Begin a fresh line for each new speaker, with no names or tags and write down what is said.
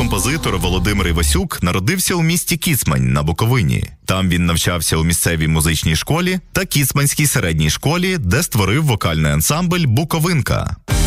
композитор Володимир Івасюк народився у місті Кіцмань на Буковині. Там він навчався у місцевій музичній школі та Кіцманській середній школі, де створив вокальний ансамбль «Буковинка».